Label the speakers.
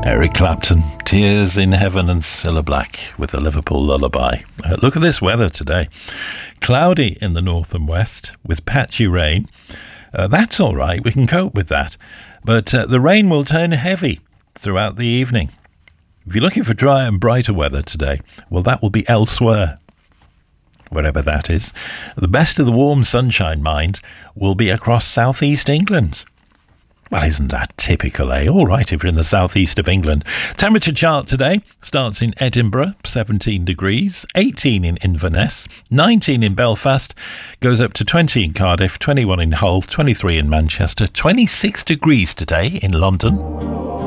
Speaker 1: Eric Clapton, Tears in Heaven, and Cilla Black with the Liverpool Lullaby. Look at this weather today. Cloudy in the north and west with patchy rain. That's all right, we can cope with that. But the rain will turn heavy throughout the evening. If you're looking for dry and brighter weather today, well, that will be elsewhere, wherever that is. The best of the warm sunshine, mind, will be across southeast England. Well, isn't that typical, eh? All right, if you're in the southeast of England. Temperature chart today starts in Edinburgh, 17 degrees, 18 in Inverness, 19 in Belfast, goes up to 20 in Cardiff, 21 in Hull, 23 in Manchester, 26 degrees today in London.